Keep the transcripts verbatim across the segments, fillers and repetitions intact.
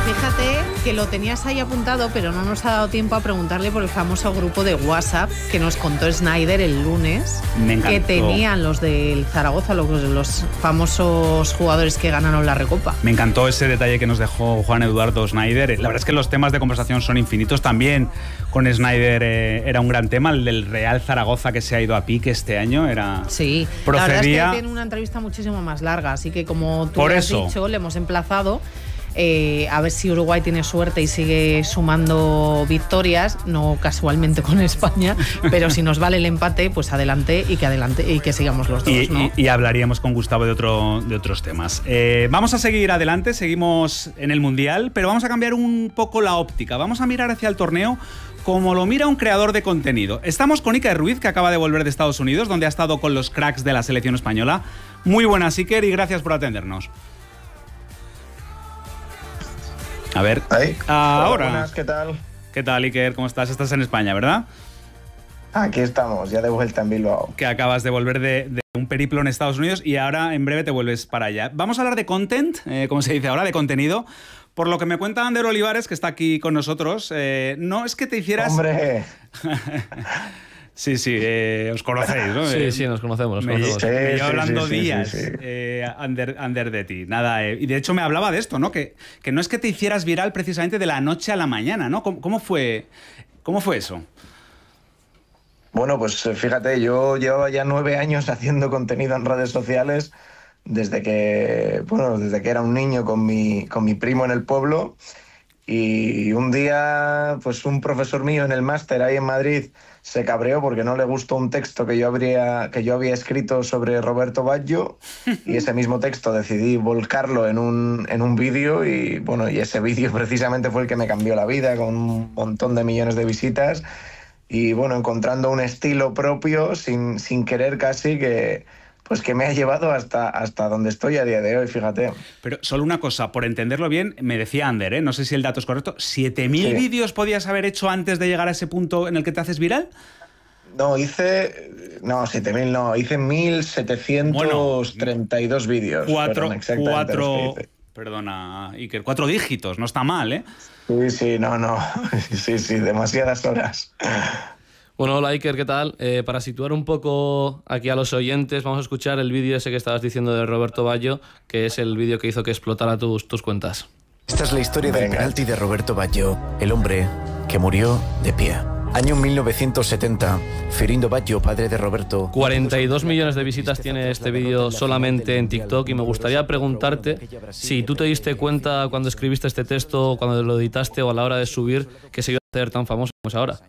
fíjate que lo tenías ahí apuntado, pero no nos ha dado tiempo a preguntarle por el famoso grupo de WhatsApp que nos contó Snyder el lunes. Me encantó. Que tenían los del Zaragoza, los, los famosos jugadores que ganaron la Recopa. Me encantó ese detalle que nos dejó Juan Eduardo Snyder. La verdad es que los temas de conversación son infinitos. También con Snyder eh, era un gran tema, el del Real Zaragoza que se ha ido a pique este año. Era, sí, procedía... la verdad es que tiene una entrevista muchísimo más larga, así que como tú Por has eso. dicho, le hemos emplazado. Eh, a ver si Uruguay tiene suerte y sigue sumando victorias, no casualmente con España, pero si nos vale el empate, pues adelante y que adelante y que sigamos los dos, y, ¿no? y, y hablaríamos con Gustavo de, otro, de otros temas. Eh, vamos a seguir adelante, seguimos en el Mundial, pero vamos a cambiar un poco la óptica. Vamos a mirar hacia el torneo como lo mira un creador de contenido. Estamos con Iker Ruiz, que acaba de volver de Estados Unidos, donde ha estado con los cracks de la selección española. Muy buenas, Iker, y gracias por atendernos. A ver, Ahí. ahora. Hola, buenas, ¿qué tal? ¿Qué tal, Iker? ¿Cómo estás? Estás en España, ¿verdad? Aquí estamos, ya de vuelta en Bilbao. Que acabas de volver de, de un periplo en Estados Unidos y ahora en breve te vuelves para allá. Vamos a hablar de content, eh, como se dice ahora, de contenido. Por lo que me cuenta Ander Olivares, que está aquí con nosotros, eh, no es que te hicieras... ¡Hombre! Sí, sí, eh, os conocéis, ¿no? Sí, sí, nos conocemos. Nos me, conocemos. Sí, me llevo sí, hablando sí, sí, días, sí, sí. Eh, Ander, Ander de ti. Nada, eh, y de hecho me hablaba de esto, ¿no? Que, que no es que te hicieras viral precisamente de la noche a la mañana, ¿no? ¿Cómo, cómo fue, cómo fue eso? Bueno, pues fíjate, yo llevaba ya nueve años haciendo contenido en redes sociales desde que, bueno, desde que era un niño con mi, con mi primo en el pueblo. Y un día, pues un profesor mío en el máster ahí en Madrid se cabreó porque no le gustó un texto que yo, habría, que yo había escrito sobre Roberto Baggio, y ese mismo texto decidí volcarlo en un, en un vídeo y, bueno, y ese vídeo precisamente fue el que me cambió la vida, con un montón de millones de visitas y, bueno, encontrando un estilo propio sin, sin querer casi que... Pues que me ha llevado hasta, hasta donde estoy a día de hoy, fíjate. Pero solo una cosa, por entenderlo bien, me decía Ander, ¿eh? No sé si el dato es correcto, ¿siete mil Sí. vídeos podías haber hecho antes de llegar a ese punto en el que te haces viral? No, hice... No, siete mil no, hice mil setecientos treinta y dos bueno, vídeos. Cuatro, cuatro, que hice. Perdona, Iker, cuatro dígitos, no está mal, ¿eh? Sí, sí, no, no, sí, sí, demasiadas horas. Bueno, hola Iker, ¿qué tal? Eh, para situar un poco aquí a los oyentes, vamos a escuchar el vídeo ese que estabas diciendo de Roberto Baggio, que es el vídeo que hizo que explotara tus, tus cuentas. Esta es la historia Venga. del penalti de Roberto Baggio, el hombre que murió de pie. Año mil novecientos setenta, Ferindo Baggio, padre de Roberto... cuarenta y dos millones de visitas tiene este vídeo solamente en TikTok y me gustaría preguntarte si tú te diste cuenta cuando escribiste este texto, cuando lo editaste o a la hora de subir, que se iba a hacer tan famoso como es ahora.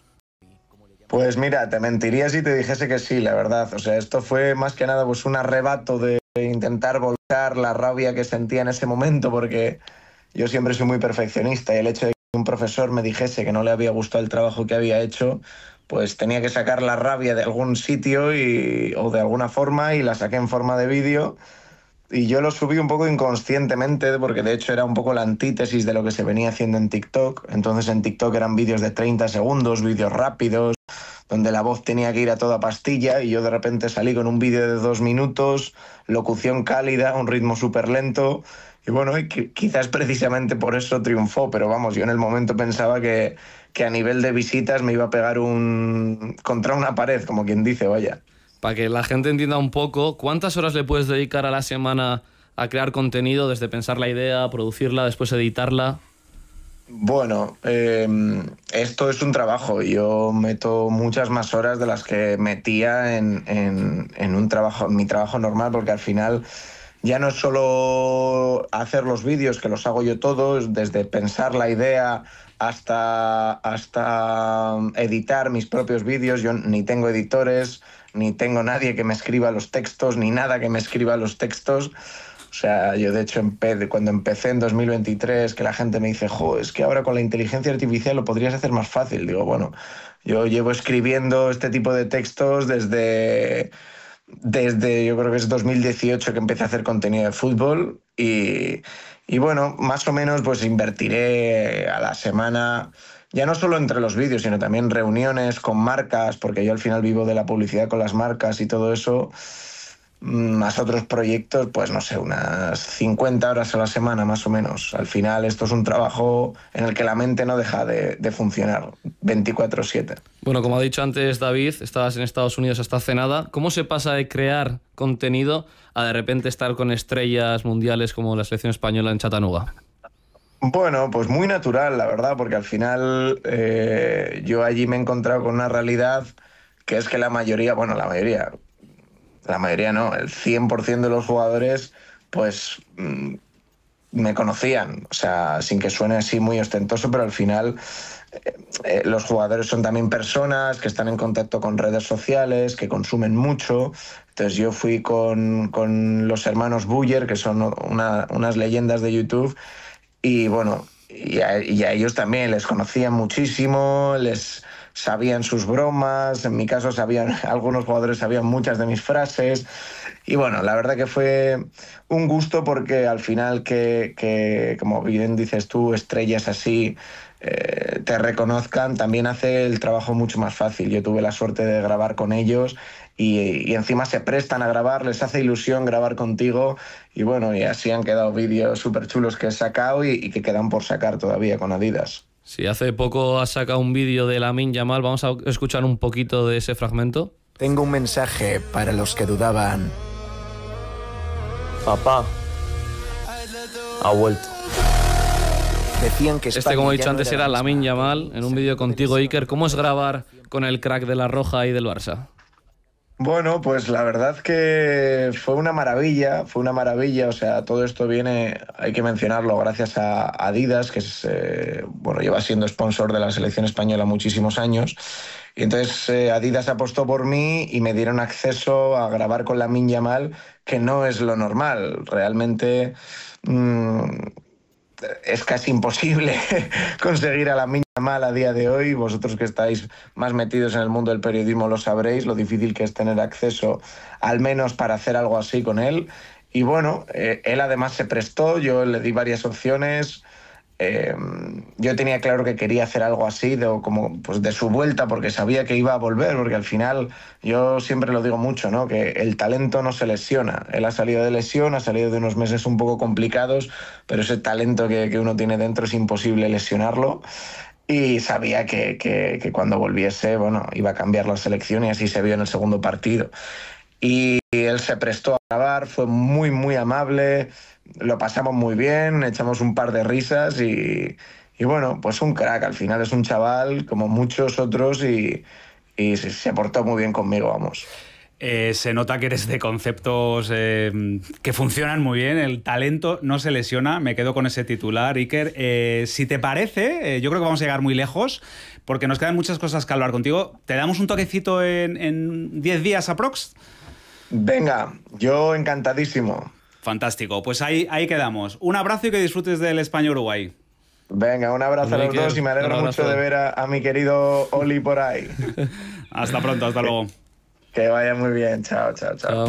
Pues mira, te mentiría si te dijese que sí, la verdad. O sea, esto fue más que nada pues un arrebato de intentar volcar la rabia que sentía en ese momento, porque yo siempre soy muy perfeccionista y el hecho de que un profesor me dijese que no le había gustado el trabajo que había hecho, pues tenía que sacar la rabia de algún sitio y, o de alguna forma, y la saqué en forma de vídeo. Y yo lo subí un poco inconscientemente, porque de hecho era un poco la antítesis de lo que se venía haciendo en TikTok. Entonces en TikTok eran vídeos de treinta segundos, vídeos rápidos, donde la voz tenía que ir a toda pastilla, y yo de repente salí con un vídeo de dos minutos, locución cálida, un ritmo súper lento. Y bueno, y quizás precisamente por eso triunfó, pero vamos, yo en el momento pensaba que, que a nivel de visitas me iba a pegar un contra una pared, como quien dice, vaya. Para que la gente entienda un poco, ¿cuántas horas le puedes dedicar a la semana a crear contenido, desde pensar la idea, producirla, después editarla? Bueno, eh, esto es un trabajo. Yo meto muchas más horas de las que metía en, en, en un trabajo, en mi trabajo normal, porque al final ya no es solo hacer los vídeos, que los hago yo todos, desde pensar la idea hasta, hasta editar mis propios vídeos. Yo ni tengo editores, ni tengo nadie que me escriba los textos, ni nada que me escriba los textos. O sea, yo de hecho empe- cuando empecé en dos mil veintitrés, que la gente me dice, jo, es que ahora con la inteligencia artificial lo podrías hacer más fácil. Digo, bueno, yo llevo escribiendo este tipo de textos desde, desde yo creo que es dos mil dieciocho que empecé a hacer contenido de fútbol y, y bueno, más o menos pues invertiré a la semana, ya no solo entre los vídeos, sino también reuniones con marcas, porque yo al final vivo de la publicidad con las marcas y todo eso. más otros proyectos, pues no sé, unas cincuenta horas a la semana más o menos. Al final esto es un trabajo en el que la mente no deja de, de funcionar veinticuatro siete. Bueno, como ha dicho antes David, estabas en Estados Unidos hasta hace nada. ¿Cómo se pasa de crear contenido a de repente estar con estrellas mundiales como la selección española en Chattanooga? Bueno, pues muy natural, la verdad, porque al final eh, yo allí me he encontrado con una realidad que es que la mayoría, bueno, la mayoría... La mayoría no, el cien por ciento de los jugadores pues mmm, me conocían, o sea, sin que suene así muy ostentoso, pero al final eh, eh, los jugadores son también personas que están en contacto con redes sociales, que consumen mucho. Entonces yo fui con, con los hermanos Buller, que son una, unas leyendas de YouTube, y bueno, y a, y a ellos también les conocían muchísimo, les... sabían sus bromas, en mi caso sabían, algunos jugadores sabían muchas de mis frases, y bueno, la verdad que fue un gusto porque al final que, que como bien dices tú, estrellas así eh, te reconozcan, también hace el trabajo mucho más fácil. Yo tuve la suerte de grabar con ellos y, y encima se prestan a grabar, les hace ilusión grabar contigo, y bueno, y así han quedado vídeos súper chulos que he sacado y, y que quedan por sacar todavía con Adidas. Sí, hace poco has sacado un vídeo de Lamine Yamal. Vamos a escuchar un poquito de ese fragmento. Tengo un mensaje para los que dudaban. Papá ha vuelto. Decían que este, como he dicho antes, era Lamine Yamal en un vídeo contigo, Iker. ¿Cómo es grabar con el crack de la Roja y del Barça? Bueno, pues la verdad que fue una maravilla, fue una maravilla, o sea, todo esto viene, hay que mencionarlo, gracias a Adidas, que es, eh, bueno, lleva siendo sponsor de la selección española muchísimos años, y entonces eh, Adidas apostó por mí y me dieron acceso a grabar con Lamine Yamal, que no es lo normal, realmente mmm, es casi imposible conseguir a Lamine Yamal a día de hoy. Vosotros que estáis más metidos en el mundo del periodismo lo sabréis, lo difícil que es tener acceso al menos para hacer algo así con él. Y bueno, eh, él además se prestó, yo le di varias opciones. Eh, yo tenía claro que quería hacer algo así, de, como, pues de su vuelta, porque sabía que iba a volver, porque al final yo siempre lo digo mucho, ¿no? Que el talento no se lesiona. Él ha salido de lesión, ha salido de unos meses un poco complicados, pero ese talento que, que uno tiene dentro es imposible lesionarlo. Y sabía que, que, que cuando volviese, bueno, iba a cambiar la selección, y así se vio en el segundo partido. Y él se prestó a grabar, fue muy, muy amable, lo pasamos muy bien, echamos un par de risas y, y bueno, pues un crack. Al final es un chaval como muchos otros y, y se, se portó muy bien conmigo, vamos. Eh, se nota que eres de conceptos eh, que funcionan muy bien, el talento no se lesiona, me quedo con ese titular, Iker. Eh, si te parece, eh, yo creo que vamos a llegar muy lejos porque nos quedan muchas cosas que hablar contigo. ¿Te damos un toquecito en diez días aprox? Venga, yo encantadísimo. Fantástico, pues ahí, ahí quedamos. Un abrazo y que disfrutes del España-Uruguay. Venga, un abrazo a los Iker, dos y me alegro mucho de ver a, a mi querido Oli por ahí. Hasta pronto, hasta luego. Que vaya muy bien, chao, chao, chao. Chao.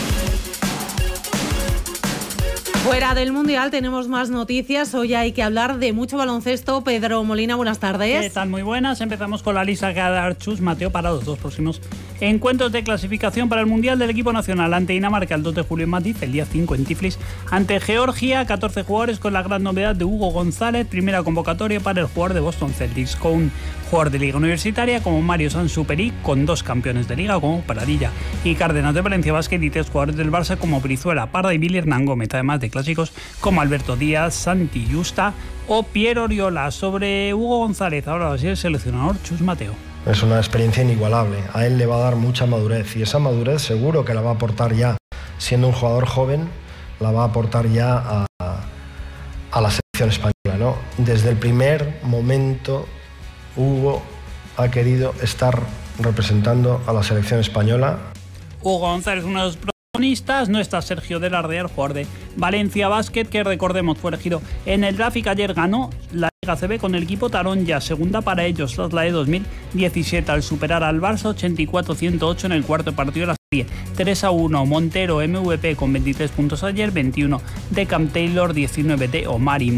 Fuera del Mundial tenemos más noticias. Hoy hay que hablar de mucho baloncesto. Pedro Molina, buenas tardes. ¿Qué tal? Muy buenas. Empezamos con la lista que ha dado Chus Mateo para los dos próximos encuentros de clasificación para el Mundial del equipo nacional. Ante Dinamarca el dos de julio en Madrid, el día cinco en Tiflis. Ante Georgia, catorce jugadores con la gran novedad de Hugo González, primera convocatoria para el jugador de Boston Celtics, con un jugador de liga universitaria como Mario Sansuperi, con dos campeones de liga como Paradilla y Cárdenas de Valencia Basket, y tres jugadores del Barça como Brizuela, Parda y Billy Hernán Gómez, además de clásicos como Alberto Díaz, Santi Justa o Piero Oriola. Sobre Hugo González, ahora va a ser el seleccionador Chus Mateo. Es una experiencia inigualable, a él le va a dar mucha madurez y esa madurez seguro que la va a aportar ya, siendo un jugador joven, la va a aportar ya a, a la selección española, ¿no? Desde el primer momento Hugo ha querido estar representando a la selección española. Hugo González, uno de los protagonistas. No está Sergio del Ardeal, jugador de Valencia Basket, que recordemos fue elegido en el draft y que ayer ganó la Liga C B con el equipo Taronja, segunda para ellos tras la de dos mil diecisiete, al superar al Barça ochenta y cuatro a ciento ocho en el cuarto partido de la serie. tres a uno, Montero M V P con veintitrés puntos ayer, veintiuno de Cam Taylor, diecinueve de Omar y Muri.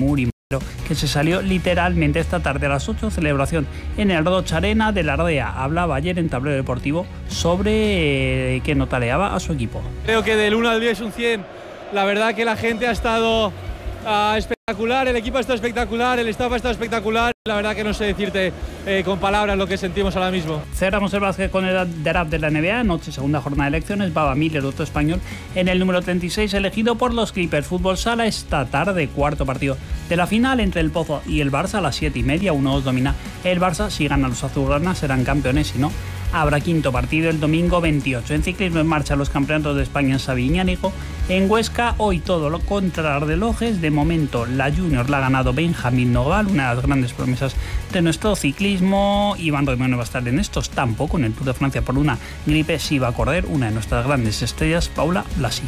que se salió literalmente esta tarde a las ocho, celebración en el Rocha Arena de la Ardea. Hablaba ayer en Tablero Deportivo sobre eh, qué nota le daba a su equipo. Creo que del uno al diez un cien. La verdad que la gente ha estado uh, espectacular, el equipo ha estado espectacular, el staff ha estado espectacular. La verdad que no sé decirte eh, con palabras lo que sentimos ahora mismo. Cerramos el básquet con el draft de la N B A. Anoche, segunda jornada de elecciones, Baba Miller, otro español, en el número treinta y seis, elegido por los Clippers. Fútbol sala esta tarde, cuarto partido de la final entre el Pozo y el Barça a las siete y media. uno dos domina el Barça. Si ganan los azulgranas serán campeones, si no, habrá quinto partido el domingo veintiocho. En ciclismo en marcha los campeonatos de España en Sabiñánigo. En Huesca, hoy todo lo contrarrelojes. De momento, la Junior la ha ganado Benjamín Nogal, una de las grandes promesas de nuestro ciclismo. Iván Romeo no va a estar en estos tampoco en el Tour de Francia por una gripe. Sí va a correr una de nuestras grandes estrellas, Paula Blasi.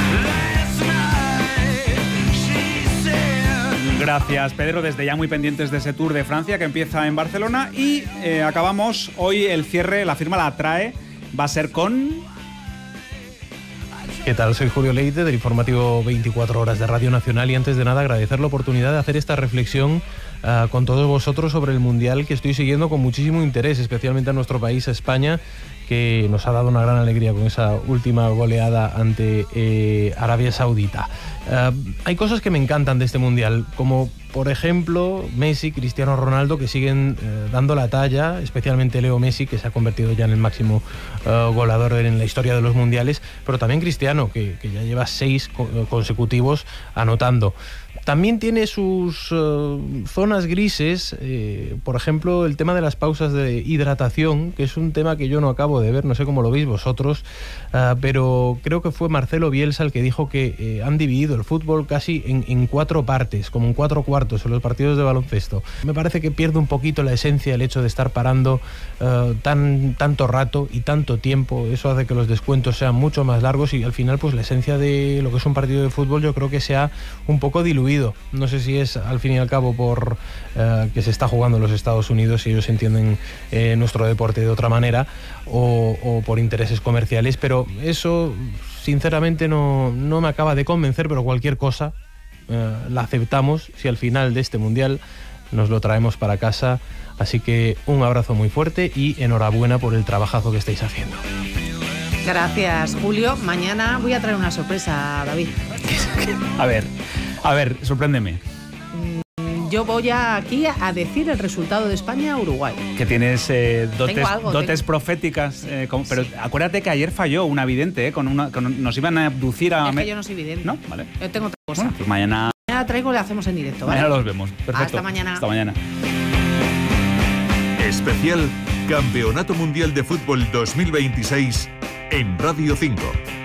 Gracias, Pedro. Desde ya muy pendientes de ese Tour de Francia que empieza en Barcelona. Y eh, acabamos hoy el cierre, la firma la trae, va a ser con... ¿Qué tal? Soy Julio Leite del informativo veinticuatro horas de Radio Nacional y antes de nada agradecer la oportunidad de hacer esta reflexión uh, con todos vosotros sobre el Mundial que estoy siguiendo con muchísimo interés, especialmente a nuestro país, a España, que nos ha dado una gran alegría con esa última goleada ante eh, Arabia Saudita. Uh, hay cosas que me encantan de este Mundial, como por ejemplo Messi, Cristiano Ronaldo, que siguen eh, dando la talla, especialmente Leo Messi, que se ha convertido ya en el máximo uh, goleador en la historia de los mundiales, pero también Cristiano, que, que ya lleva seis co- consecutivos anotando. También tiene sus uh, zonas grises, eh, por ejemplo, el tema de las pausas de hidratación, que es un tema que yo no acabo de ver, no sé cómo lo veis vosotros, uh, pero creo que fue Marcelo Bielsa el que dijo que eh, han dividido el fútbol casi en, en cuatro partes, como en cuatro cuartos en los partidos de baloncesto. Me parece que pierde un poquito la esencia el hecho de estar parando uh, tan, tanto rato y tanto tiempo. Eso hace que los descuentos sean mucho más largos y al final pues la esencia de lo que es un partido de fútbol yo creo que se ha un poco diluido. No sé si es al fin y al cabo por uh, que se está jugando en los Estados Unidos y ellos entienden eh, nuestro deporte de otra manera o, o por intereses comerciales, pero eso sinceramente no, no me acaba de convencer, pero cualquier cosa uh, la aceptamos si al final de este Mundial nos lo traemos para casa. Así que un abrazo muy fuerte y enhorabuena por el trabajazo que estáis haciendo. Gracias, Julio. Mañana voy a traer una sorpresa, David. A ver, a ver, sorpréndeme. Yo voy a, aquí a decir el resultado de España-Uruguay. Que tienes eh, dotes, algo, dotes tengo... proféticas, eh, con, pero acuérdate que ayer falló una vidente, eh, con una, con, nos iban a abducir a... Es que yo no soy vidente. ¿No? Vale. Yo tengo otra cosa. Bueno, pues mañana... Mañana traigo y le hacemos en directo, ¿vale? Mañana los vemos. Perfecto. Hasta mañana. Hasta mañana. Especial Campeonato Mundial de Fútbol dos mil veintiséis en Radio cinco.